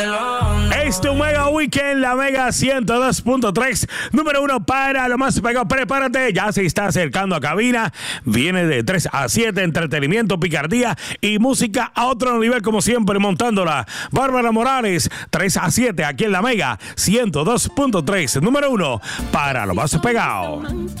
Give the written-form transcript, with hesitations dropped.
Este Mega Weekend, la Mega 102.3, número 1 para lo más pegado. Prepárate, ya se está acercando a cabina. Viene de 3 a 7, entretenimiento, picardía y música a otro nivel, como siempre, montándola. Bárbara Morales, 3 a 7, aquí en la Mega 102.3, número 1 para lo más pegado.